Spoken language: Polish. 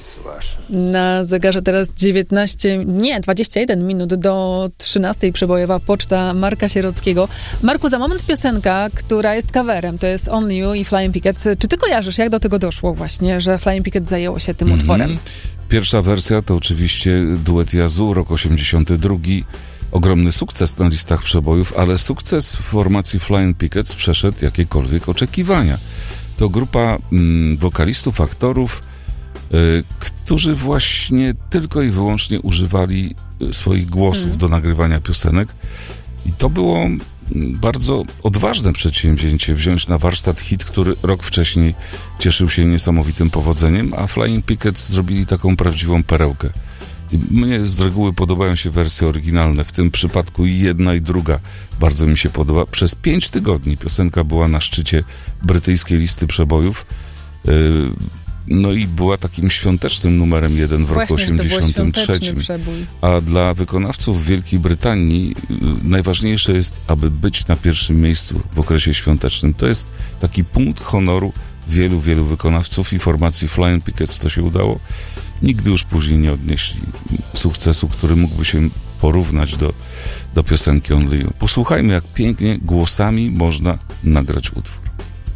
Na zegarze teraz 21 minut do 13 przebojowa poczta Marka Sierockiego. Marku, za moment piosenka, która jest coverem, to jest Only You i Flying Pickets. Czy ty kojarzysz, jak do tego doszło właśnie, że Flying Pickets zajęło się tym utworem? Pierwsza wersja to oczywiście duet Yazoo, rok 82. Ogromny sukces na listach przebojów, ale sukces w formacji Flying Pickets przeszedł jakiekolwiek oczekiwania. To grupa wokalistów, aktorów, którzy właśnie tylko i wyłącznie używali swoich głosów do nagrywania piosenek. I to było bardzo odważne przedsięwzięcie, wziąć na warsztat hit, który rok wcześniej cieszył się niesamowitym powodzeniem, a Flying Pickets zrobili taką prawdziwą perełkę. I mnie z reguły podobają się wersje oryginalne, w tym przypadku i jedna i druga bardzo mi się podoba. Przez 5 tygodni piosenka była na szczycie brytyjskiej listy przebojów. No i była takim świątecznym numerem 1 w roku 83. A dla wykonawców w Wielkiej Brytanii najważniejsze jest, aby być na pierwszym miejscu w okresie świątecznym. To jest taki punkt honoru wielu wykonawców i formacji Flying Pickets to się udało. Nigdy już później nie odnieśli sukcesu, który mógłby się porównać do piosenki Only You. Posłuchajmy, jak pięknie głosami można nagrać utwór.